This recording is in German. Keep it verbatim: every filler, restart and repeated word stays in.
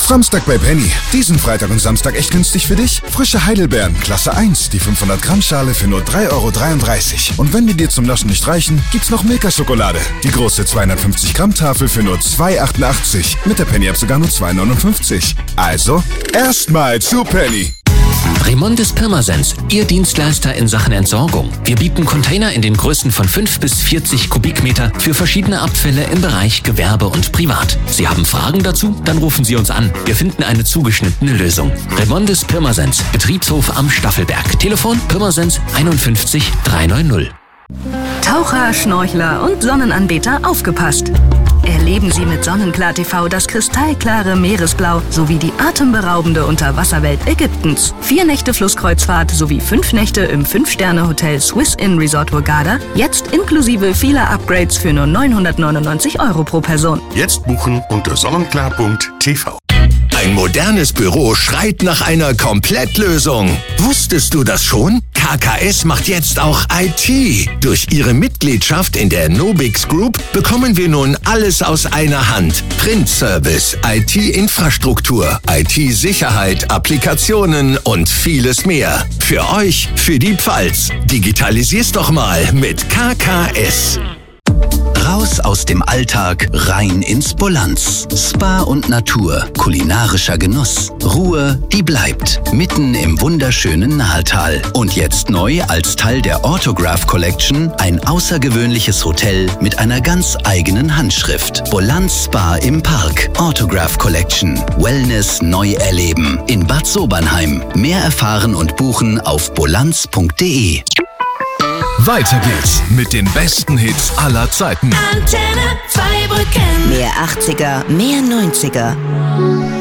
Samstag bei Penny. Diesen Freitag und Samstag echt günstig für dich? Frische Heidelbeeren, Klasse eins, die fünfhundert Gramm Schale für nur drei Euro dreiunddreißig. Und wenn die dir zum Naschen nicht reichen, gibt's noch Milka-Schokolade. Die große zweihundertfünfzig Gramm Tafel für nur zwei Euro achtundachtzig. Mit der Penny-App sogar nur zwei Euro neunundfünfzig. Also, erstmal zu Penny. Remondis Pirmasens, Ihr Dienstleister in Sachen Entsorgung. Wir bieten Container in den Größen von fünf bis vierzig Kubikmeter für verschiedene Abfälle im Bereich Gewerbe und Privat. Sie haben Fragen dazu? Dann rufen Sie uns an. Wir finden eine zugeschnittene Lösung. Remondis Pirmasens, Betriebshof am Staffelberg. Telefon Pirmasens einundfünfzig dreihundertneunzig. Taucher, Schnorchler und Sonnenanbeter, aufgepasst! Erleben Sie mit Sonnenklar T V das kristallklare Meeresblau sowie die atemberaubende Unterwasserwelt Ägyptens. Vier Nächte Flusskreuzfahrt sowie fünf Nächte im fünf-Sterne-Hotel Swiss Inn Resort Hurghada, jetzt inklusive vieler Upgrades für nur neunhundertneunundneunzig Euro pro Person. Jetzt buchen unter sonnenklar punkt t v. Ein modernes Büro schreit nach einer Komplettlösung. Wusstest du das schon? K K S macht jetzt auch I T. Durch ihre Mitgliedschaft in der Nobix Group bekommen wir nun alles aus einer Hand. Printservice, I T-Infrastruktur, I T-Sicherheit, Applikationen und vieles mehr. Für euch, für die Pfalz. Digitalisier's doch mal mit K K S. Raus aus dem Alltag, rein ins Bolanz. Spa und Natur, kulinarischer Genuss, Ruhe, die bleibt. Mitten im wunderschönen Nahetal. Und jetzt neu als Teil der Autograph Collection ein außergewöhnliches Hotel mit einer ganz eigenen Handschrift. Bolanz Spa im Park. Autograph Collection. Wellness neu erleben. In Bad Sobernheim. Mehr erfahren und buchen auf bolanz punkt de. Weiter geht's mit den besten Hits aller Zeiten. Antenne Zweibrücken. Mehr achtziger, mehr neunziger.